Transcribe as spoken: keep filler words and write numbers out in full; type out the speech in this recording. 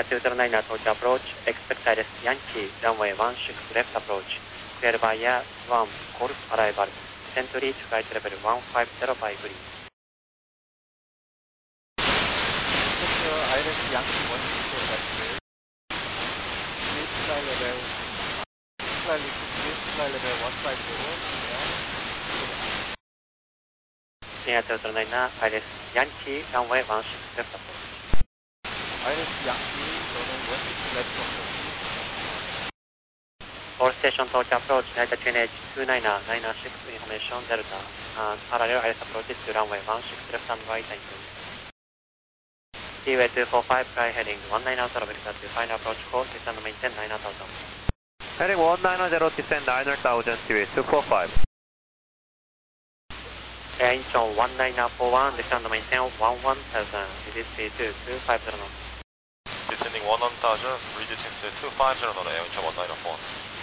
Near two zero nine approach approach, expect I R S Yankee, runway one six left approach, clear by air one, Golf arrival, descent to reach flight level one five zero five, please. Tokyo I R S Yankee one six left, reach flight level, flight level one five zero, Near two zero nine I R S Yankee, runway one six left approach. I R S Yankee, runway one six left approach. All station torch approach, Delta T N H two nine nine six information, Delta, and parallel I R S approaches to runway one six left and right, thank you. Seaway two four five, fly heading one nine zero, vector to final approach course, descend maintain nine thousand. Heading one nine zero, descend nine thousand, seaway two four five. Air Incheon one nine four one, descend maintain one one thousand, this is P two two five zero. Descending one one thousand, reducing to two five zero, Air Incheon one nine four one.